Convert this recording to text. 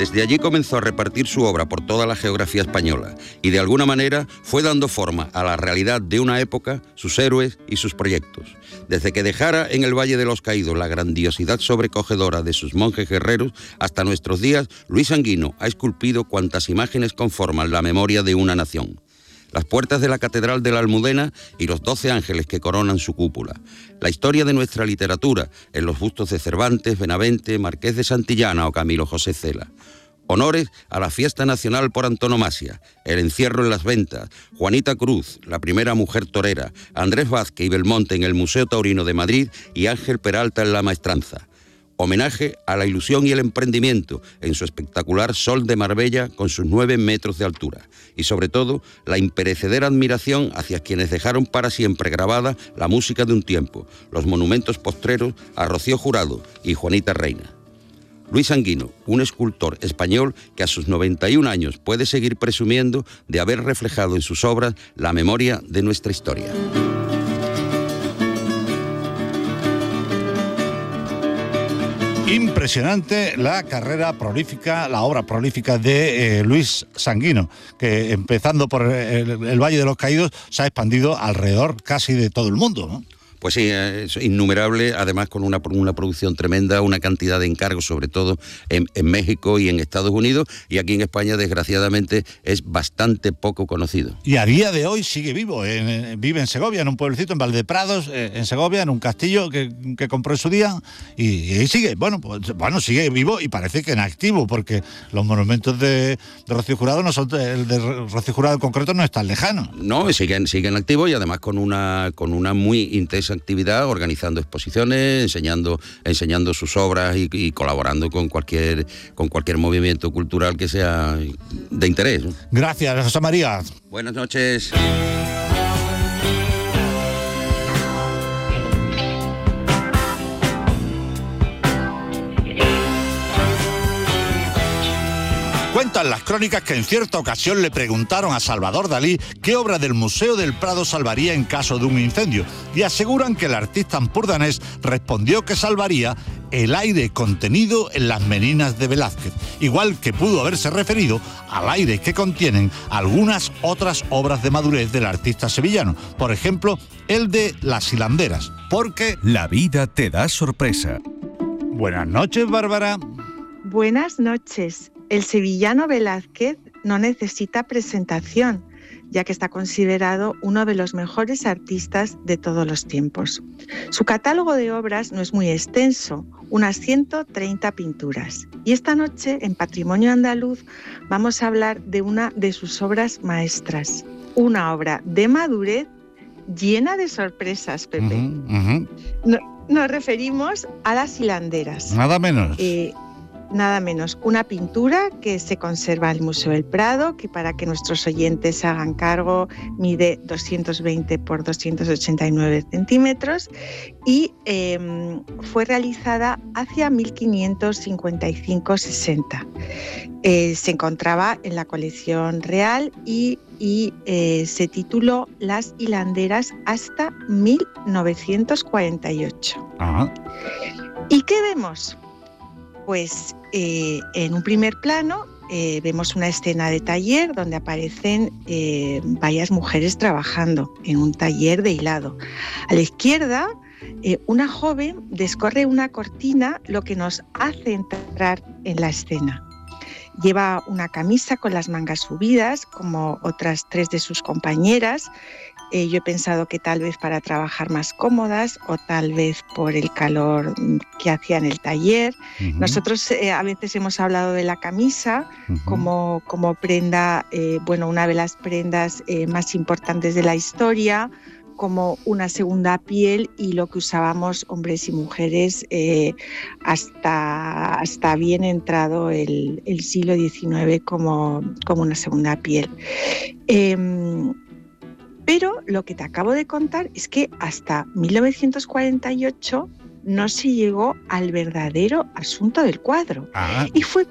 Desde allí comenzó a repartir su obra por toda la geografía española y de alguna manera fue dando forma a la realidad de una época, sus héroes y sus proyectos. Desde que dejara en el Valle de los Caídos la grandiosidad sobrecogedora de sus monjes guerreros, hasta nuestros días, Luis Sanguino ha esculpido cuantas imágenes conforman la memoria de una nación. Las puertas de la Catedral de la Almudena y los 12 ángeles que coronan su cúpula. La historia de nuestra literatura en los bustos de Cervantes, Benavente, Marqués de Santillana o Camilo José Cela. Honores a la fiesta nacional por antonomasia, el encierro en las ventas, Juanita Cruz, la primera mujer torera, Andrés Vázquez y Belmonte en el Museo Taurino de Madrid y Ángel Peralta en La Maestranza. Homenaje a la ilusión y el emprendimiento en su espectacular Sol de Marbella con sus 9 metros de altura. Y sobre todo, la imperecedera admiración hacia quienes dejaron para siempre grabada la música de un tiempo, los monumentos postreros a Rocío Jurado y Juanita Reina. Luis Sanguino, un escultor español que a sus 91 años puede seguir presumiendo de haber reflejado en sus obras la memoria de nuestra historia. Impresionante la carrera prolífica, la obra prolífica de Luis Sanguino, que empezando por el Valle de los Caídos se ha expandido alrededor casi de todo el mundo, ¿no? Pues sí, es innumerable, además con una producción tremenda, una cantidad de encargos, sobre todo en México y en Estados Unidos, y aquí en España, desgraciadamente, es bastante poco conocido. Y a día de hoy sigue vivo, vive en Segovia, en un pueblecito, en Valdeprados, en Segovia, en un castillo que compró en su día, y ahí sigue, sigue vivo y parece que en activo, porque los monumentos de Rocío Jurado no son, el de Rocío Jurado en concreto no es tan lejano. No, siguen activos y además con una muy intensa actividad, organizando exposiciones, enseñando sus obras y colaborando con cualquier movimiento cultural que sea de interés, ¿no? Gracias, José María. Buenas noches. Cuentan las crónicas que en cierta ocasión le preguntaron a Salvador Dalí qué obra del Museo del Prado salvaría en caso de un incendio, y aseguran que el artista ampurdanés respondió que salvaría el aire contenido en las meninas de Velázquez, igual que pudo haberse referido al aire que contienen algunas otras obras de madurez del artista sevillano, por ejemplo, el de Las hilanderas, porque la vida te da sorpresa. Buenas noches, Bárbara. Buenas noches. El sevillano Velázquez no necesita presentación, ya que está considerado uno de los mejores artistas de todos los tiempos. Su catálogo de obras no es muy extenso, unas 130 pinturas. Y esta noche, en Patrimonio Andaluz, vamos a hablar de una de sus obras maestras, una obra de madurez llena de sorpresas, Pepe. Nos referimos a Las hilanderas. Nada menos. Nada menos, una pintura que se conserva en el Museo del Prado, que para que nuestros oyentes se hagan cargo mide 220 por 289 centímetros y fue realizada hacia 1555-60. Se encontraba en la colección real y se tituló Las hilanderas hasta 1948. Ajá. ¿Y qué vemos? Pues en un primer plano vemos una escena de taller donde aparecen varias mujeres trabajando en un taller de hilado. A la izquierda, una joven descorre una cortina, lo que nos hace entrar en la escena. Lleva una camisa con las mangas subidas, como otras 3 de sus compañeras. Yo he pensado que tal vez para trabajar más cómodas o tal vez por el calor que hacía en el taller. Uh-huh. Nosotros a veces hemos hablado de la camisa como prenda, una de las prendas más importantes de la historia, como una segunda piel y lo que usábamos hombres y mujeres hasta bien entrado el siglo XIX como una segunda piel. Pero lo que te acabo de contar es que hasta 1948 no se llegó al verdadero asunto del cuadro. Y fue